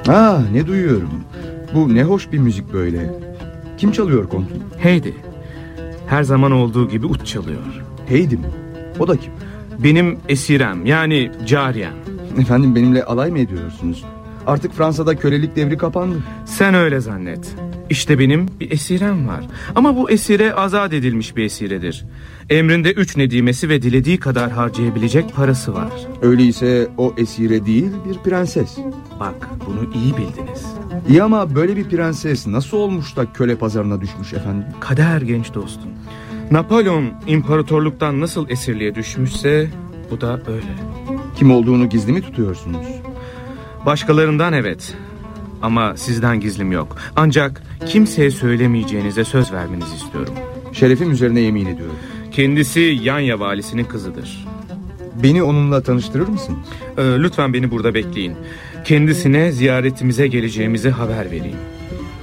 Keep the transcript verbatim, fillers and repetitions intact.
Ah, ne duyuyorum. Bu ne hoş bir müzik böyle. Kim çalıyor kontum? Heidi. Her zaman olduğu gibi ut çalıyor. Heidi mi? O da kim? Benim esirem, yani cariyem. Efendim, benimle alay mı ediyorsunuz? Artık Fransa'da kölelik devri kapandı. Sen öyle zannet. İşte benim bir esirem var. Ama bu esire azat edilmiş bir esiredir. Emrinde üç nedimesi ve dilediği kadar harcayabilecek parası var. Öyleyse o esire değil, bir prenses. Bak, bunu iyi bildiniz. İyi ama böyle bir prenses nasıl olmuş da köle pazarına düşmüş efendim? Kader genç dostum. Napolyon imparatorluktan nasıl esirliğe düşmüşse bu da öyle. Kim olduğunu gizli mi tutuyorsunuz? Başkalarından evet. Ama sizden gizlim yok. Ancak kimseye söylemeyeceğinize söz vermenizi istiyorum. Şerefim üzerine yemin ediyorum. Kendisi Yanya valisinin kızıdır. Beni onunla tanıştırır mısınız? Ee, lütfen beni burada bekleyin. Kendisine ziyaretimize geleceğimizi haber vereyim.